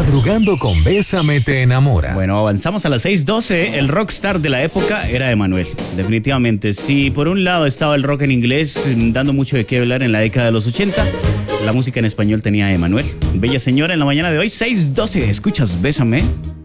Madrugando con Bésame te enamora. Bueno, avanzamos a las 6:12. El rockstar de la época era Emmanuel, definitivamente. Si por un lado estaba el rock en inglés dando mucho de qué hablar en la década de los 80, la música en español tenía a Emmanuel. Bella señora en la mañana de hoy, 6:12. Escuchas Bésame.